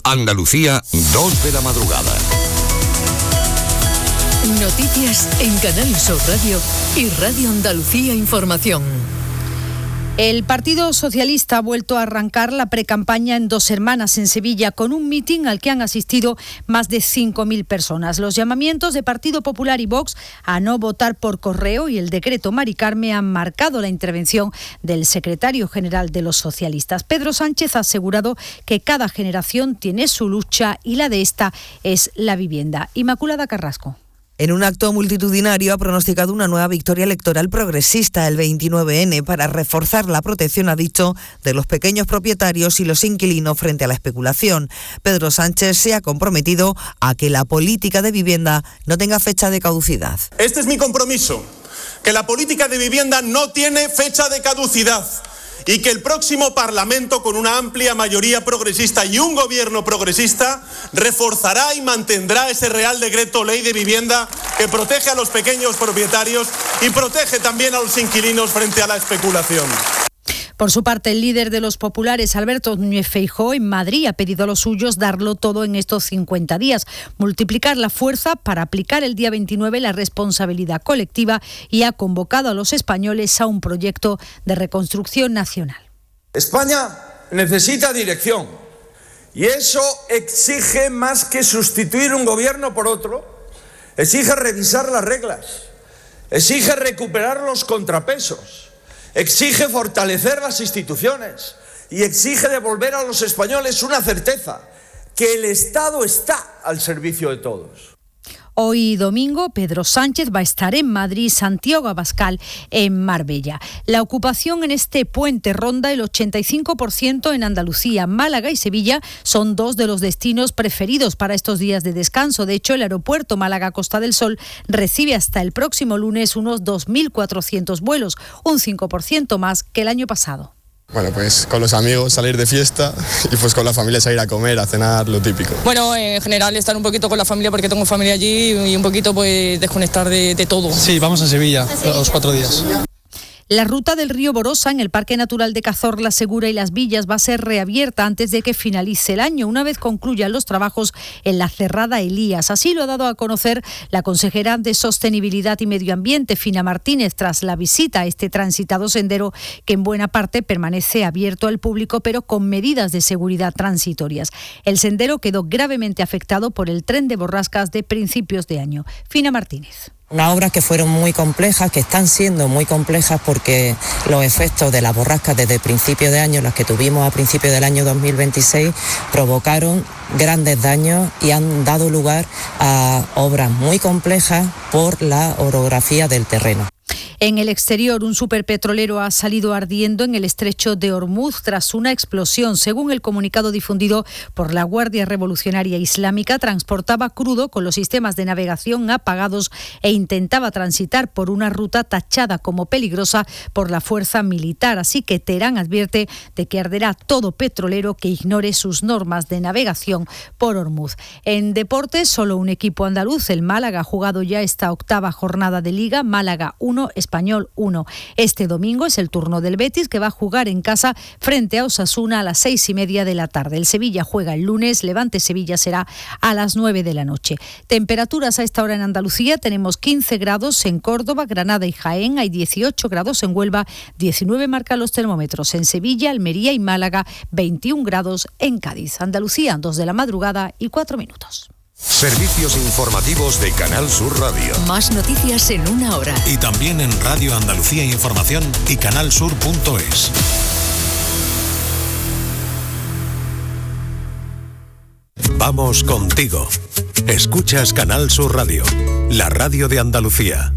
Andalucía, 2 de la madrugada. Noticias en Canal Sur Radio y Radio Andalucía Información. El Partido Socialista ha vuelto a arrancar la precampaña en Dos Hermanas, en Sevilla, con un mitin al que han asistido más de 5.000 personas. Los llamamientos de Partido Popular y Vox a no votar por correo y el decreto Mari Carme han marcado la intervención del secretario general de los socialistas. Pedro Sánchez ha asegurado que cada generación tiene su lucha y la de esta es la vivienda. Inmaculada Carrasco. En un acto multitudinario ha pronosticado una nueva victoria electoral progresista el 29N para reforzar la protección, ha dicho, de los pequeños propietarios y los inquilinos frente a la especulación. Pedro Sánchez se ha comprometido a que la política de vivienda no tenga fecha de caducidad. Este es mi compromiso, que la política de vivienda no tiene fecha de caducidad y que el próximo Parlamento, con una amplia mayoría progresista y un gobierno progresista, reforzará y mantendrá ese Real Decreto Ley de Vivienda que protege a los pequeños propietarios y protege también a los inquilinos frente a la especulación. Por su parte, el líder de los populares, Alberto Núñez Feijóo, en Madrid ha pedido a los suyos darlo todo en estos 50 días, multiplicar la fuerza para aplicar el día 29 la responsabilidad colectiva y ha convocado a los españoles a un proyecto de reconstrucción nacional. España necesita dirección y eso exige más que sustituir un gobierno por otro, exige revisar las reglas, exige recuperar los contrapesos. Exige fortalecer las instituciones y exige devolver a los españoles una certeza, que el Estado está al servicio de todos. Hoy domingo, Pedro Sánchez va a estar en Madrid, Santiago Abascal en Marbella. La ocupación en este puente ronda el 85% en Andalucía. Málaga y Sevilla son dos de los destinos preferidos para estos días de descanso. De hecho, el aeropuerto Málaga-Costa del Sol recibe hasta el próximo lunes unos 2.400 vuelos, un 5% más que el año pasado. Bueno, pues con los amigos salir de fiesta y pues con la familia salir a comer, a cenar, lo típico. Bueno, en general estar un poquito con la familia porque tengo familia allí y un poquito pues desconectar de todo. Sí, vamos a Sevilla los 4 días. La ruta del río Borosa en el Parque Natural de Cazorla, Segura y Las Villas va a ser reabierta antes de que finalice el año, una vez concluyan los trabajos en la cerrada Elías. Así lo ha dado a conocer la consejera de Sostenibilidad y Medio Ambiente, Fina Martínez, tras la visita a este transitado sendero que en buena parte permanece abierto al público, pero con medidas de seguridad transitorias. El sendero quedó gravemente afectado por el tren de borrascas de principios de año. Fina Martínez. Unas obras que fueron muy complejas, que están siendo muy complejas porque los efectos de las borrascas desde principios de año, las que tuvimos a principios del año 2026, provocaron grandes daños y han dado lugar a obras muy complejas por la orografía del terreno. En el exterior, un superpetrolero ha salido ardiendo en el estrecho de Hormuz tras una explosión. Según el comunicado difundido por la Guardia Revolucionaria Islámica, transportaba crudo con los sistemas de navegación apagados e intentaba transitar por una ruta tachada como peligrosa por la fuerza militar. Así que Teherán advierte de que arderá todo petrolero que ignore sus normas de navegación por Hormuz. En deportes, solo un equipo andaluz, el Málaga, ha jugado ya esta octava jornada de Liga. Málaga 1, Español 1. Este domingo es el turno del Betis, que va a jugar en casa frente a Osasuna a las 6:30 de la tarde. El Sevilla juega el lunes, Levante-Sevilla será a las 9 de la noche. Temperaturas a esta hora en Andalucía: tenemos 15 grados en Córdoba, Granada y Jaén, hay 18 grados en Huelva, 19 marcan los termómetros en Sevilla, Almería y Málaga, 21 grados en Cádiz. Andalucía, 2 de la madrugada y 4 minutos. Servicios informativos de Canal Sur Radio. Más noticias en una hora. Y también en Radio Andalucía Información y canalsur.es. Vamos contigo. Escuchas Canal Sur Radio, la radio de Andalucía.